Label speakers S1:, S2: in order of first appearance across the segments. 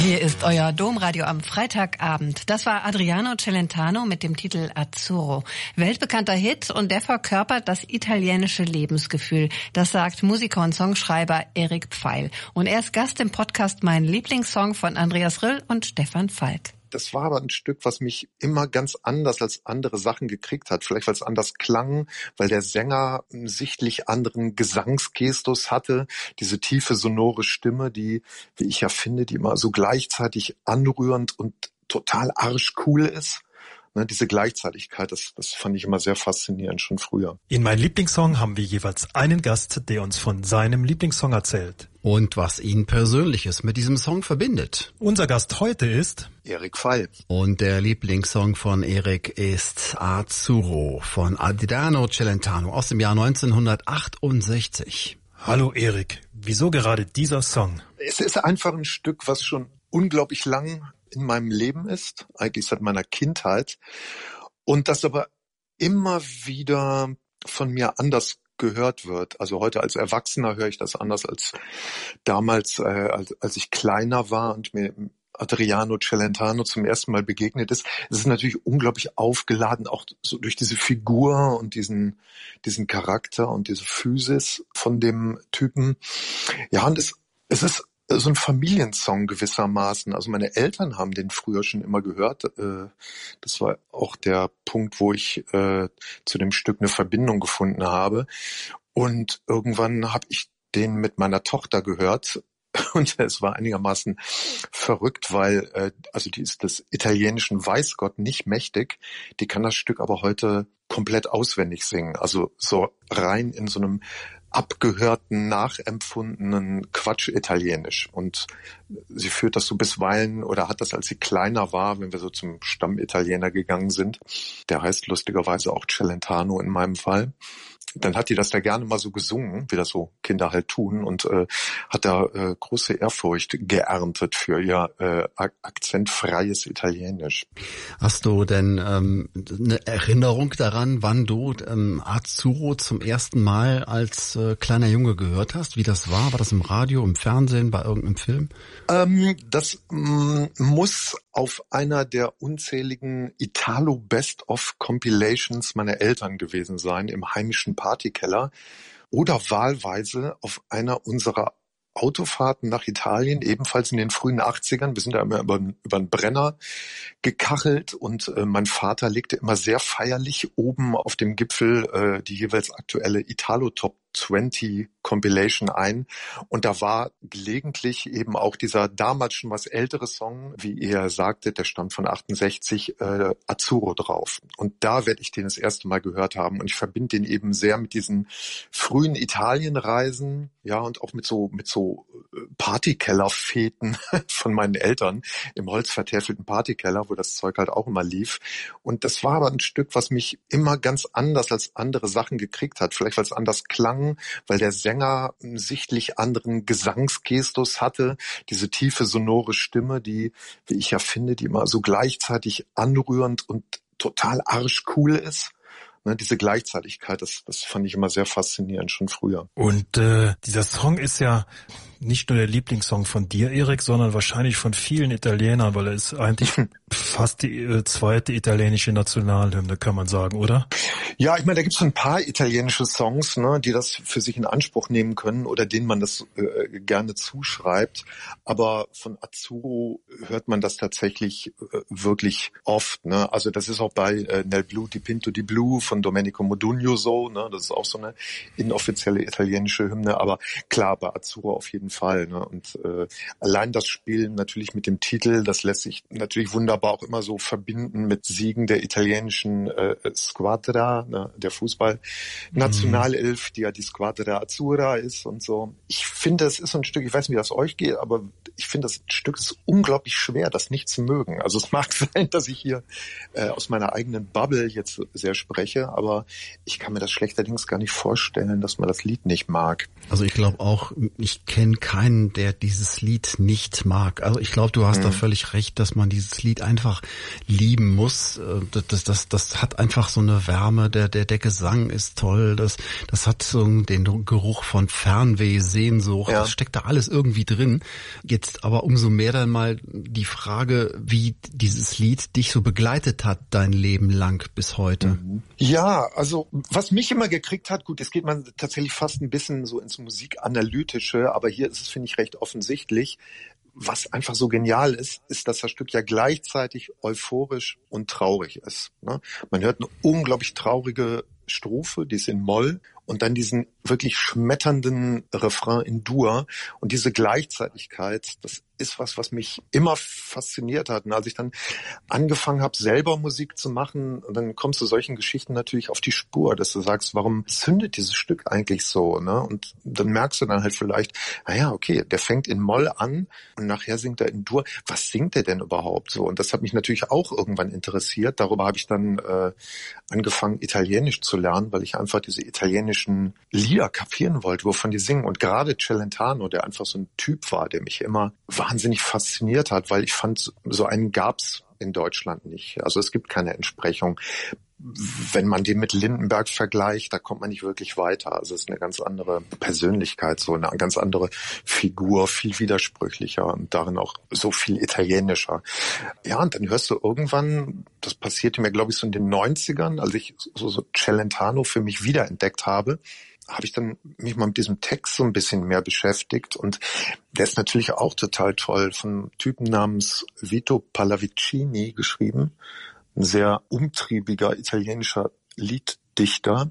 S1: Hier ist euer Domradio am Freitagabend. Das war Adriano Celentano mit dem Titel Azzurro. Weltbekannter Hit und der verkörpert das italienische Lebensgefühl. Das sagt Musiker und Songschreiber Erik Pfeil. Und er ist Gast im Podcast Mein Lieblingssong von Andreas Rüll und Stefan Falk.
S2: Das war aber ein Stück, was mich immer ganz anders als andere Sachen gekriegt hat. Vielleicht, weil es anders klang, weil der Sänger einen sichtlich anderen Gesangsgestus hatte. Diese tiefe, sonore Stimme, die, wie ich ja finde, die immer so gleichzeitig anrührend und total arschcool ist. Ne, diese Gleichzeitigkeit, das fand ich immer sehr faszinierend, schon früher.
S3: In Mein Lieblingssong haben wir jeweils einen Gast, der uns von seinem Lieblingssong erzählt.
S4: Und was ihn Persönliches mit diesem Song verbindet.
S3: Unser Gast heute ist
S2: Erik Pfeil.
S4: Und der Lieblingssong von Erik ist Azzurro von Adriano Celentano aus dem Jahr 1968.
S3: Hallo Erik, wieso gerade dieser Song?
S2: Es ist einfach ein Stück, was schon unglaublich lang in meinem Leben ist, eigentlich seit meiner Kindheit, und das aber immer wieder von mir anders gehört wird. Also heute als Erwachsener höre ich das anders als damals, als ich kleiner war und mir Adriano Celentano zum ersten Mal begegnet ist. Es ist natürlich unglaublich aufgeladen, auch so durch diese Figur und diesen Charakter und diese Physis von dem Typen. Ja, und es ist so ein Familiensong gewissermaßen. Also meine Eltern haben den früher schon immer gehört. Das war auch der Punkt, wo ich zu dem Stück eine Verbindung gefunden habe. Und irgendwann habe ich den mit meiner Tochter gehört. Und es war einigermaßen verrückt, weil die ist des italienischen weiß Gott nicht mächtig. Die kann das Stück aber heute komplett auswendig singen. Also so rein in so einem abgehörten, nachempfundenen Quatsch-Italienisch. Und sie führt das so bisweilen oder hat das, als sie kleiner war, wenn wir so zum Stammitaliener gegangen sind. Der heißt lustigerweise auch Celentano in meinem Fall. Dann hat die das da gerne mal so gesungen, wie das so Kinder halt tun, und hat da große Ehrfurcht geerntet für ihr akzentfreies Italienisch.
S4: Hast du denn eine Erinnerung daran, wann du Azzurro zum ersten Mal als kleiner Junge gehört hast? Wie das war? War das im Radio, im Fernsehen, bei irgendeinem Film?
S2: Das muss auf einer der unzähligen Italo-Best-of-Compilations meiner Eltern gewesen sein, im heimischen Partykeller, oder wahlweise auf einer unserer Autofahrten nach Italien, ebenfalls in den frühen 80ern. Wir sind da immer über einen Brenner gekachelt, und mein Vater legte immer sehr feierlich oben auf dem Gipfel die jeweils aktuelle Italo Top 20 Compilation ein, und da war gelegentlich eben auch dieser damals schon was ältere Song, wie er sagte, der stammt von 68, Azzurro drauf. Und da werde ich den das erste Mal gehört haben, und ich verbinde den eben sehr mit diesen frühen Italienreisen, ja, und auch mit so Partykellerfeten von meinen Eltern im holzvertäfelten Partykeller, wo das Zeug halt auch immer lief. Und das war aber ein Stück, was mich immer ganz anders als andere Sachen gekriegt hat. Vielleicht, weil es anders klang, weil der Sänger einen sichtlich anderen Gesangsgestus hatte, diese tiefe, sonore Stimme, die, wie ich ja finde, die immer so gleichzeitig anrührend und total arschcool ist. Ne, diese Gleichzeitigkeit, das fand ich immer sehr faszinierend, schon früher.
S3: Und dieser Song ist ja nicht nur der Lieblingssong von dir, Erik, sondern wahrscheinlich von vielen Italienern, weil er ist eigentlich fast die zweite italienische Nationalhymne, kann man sagen, oder?
S2: Ja, ich meine, da gibt es ein paar italienische Songs, ne, die das für sich in Anspruch nehmen können oder denen man das gerne zuschreibt. Aber von Azzurro hört man das tatsächlich wirklich oft. Ne? Also das ist auch bei Nel Blu dipinto di Blu von Domenico Modugno so. Ne? Das ist auch so eine inoffizielle italienische Hymne. Aber klar, bei Azzurro auf jeden Fall. Ne? Und allein das Spielen natürlich mit dem Titel, das lässt sich natürlich wunderbar auch immer so verbinden mit Siegen der italienischen Squadra, ne? Der Fußball-Nationalelf, die ja die Squadra Azzurra ist und so. Ich finde, es ist so ein Stück, ich weiß nicht, wie das euch geht, aber ich finde, das Stück ist unglaublich schwer, das nicht zu mögen. Also es mag sein, dass ich hier aus meiner eigenen Bubble jetzt sehr spreche, aber ich kann mir das schlechterdings gar nicht vorstellen, dass man das Lied nicht mag.
S4: Also ich glaube auch, ich kenne keinen, der dieses Lied nicht mag. Also ich glaube, du hast da völlig recht, dass man dieses Lied einfach lieben muss. Das hat einfach so eine Wärme, der Gesang ist toll, das hat so den Geruch von Fernweh, Sehnsucht, das steckt da alles irgendwie drin. Jetzt aber umso mehr dann mal die Frage, wie dieses Lied dich so begleitet hat, dein Leben lang bis heute.
S2: Ja, also was mich immer gekriegt hat, gut, es geht man tatsächlich fast ein bisschen so ins Musikanalytische, aber hier ist es, finde ich, recht offensichtlich. Was einfach so genial ist, dass das Stück ja gleichzeitig euphorisch und traurig ist. Ne? Man hört eine unglaublich traurige Strophe, die ist in Moll, und dann diesen wirklich schmetternden Refrain in Dur. Und diese Gleichzeitigkeit, das ist was mich immer fasziniert hat. Und als ich dann angefangen habe, selber Musik zu machen, und dann kommst du solchen Geschichten natürlich auf die Spur, dass du sagst, warum zündet dieses Stück eigentlich so? Ne? Und dann merkst du dann halt vielleicht, naja, okay, der fängt in Moll an und nachher singt er in Dur. Was singt er denn überhaupt so? Und das hat mich natürlich auch irgendwann interessiert. Darüber habe ich dann angefangen, Italienisch zu lernen, weil ich einfach diese italienischen Lieder kapieren wollte, wovon die singen. Und gerade Celentano, der einfach so ein Typ war, der mich immer wahnsinnig fasziniert hat, weil ich fand, so einen gab's in Deutschland nicht. Also es gibt keine Entsprechung. Wenn man den mit Lindenberg vergleicht, da kommt man nicht wirklich weiter. Also es ist eine ganz andere Persönlichkeit, so eine ganz andere Figur, viel widersprüchlicher und darin auch so viel italienischer. Ja, und dann hörst du irgendwann, das passierte mir, glaube ich, so in den 90ern, als ich so Celentano für mich wiederentdeckt habe ich dann mich mal mit diesem Text so ein bisschen mehr beschäftigt, und der ist natürlich auch total toll, von einem Typen namens Vito Pallavicini geschrieben, ein sehr umtriebiger italienischer Lieddichter.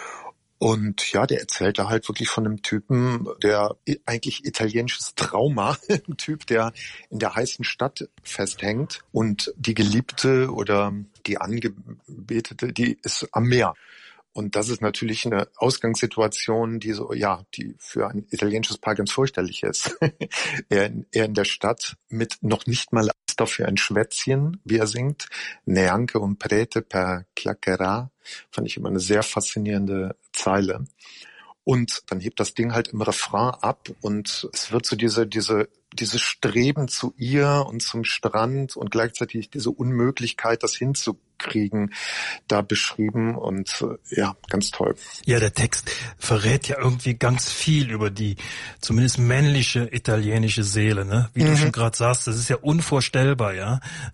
S2: Und ja, der erzählt da halt wirklich von einem Typen, der eigentlich italienisches Trauma, ein Typ, der in der heißen Stadt festhängt, und die Geliebte oder die Angebetete, die ist am Meer. Und das ist natürlich eine Ausgangssituation, die für ein italienisches Paar ganz fürchterlich ist. er in der Stadt mit noch nicht mal dafür ein Schwätzchen, wie er singt. Neanche un prete per chiacchierare. Fand ich immer eine sehr faszinierende Zeile. Und dann hebt das Ding halt im Refrain ab, und es wird so dieses Streben zu ihr und zum Strand und gleichzeitig diese Unmöglichkeit, das hinzukriegen, da beschrieben, und ja, ganz toll.
S3: Ja, der Text verrät ja irgendwie ganz viel über die zumindest männliche italienische Seele, ne? Wie du schon gerade sagst, das ist ja unvorstellbar, ja.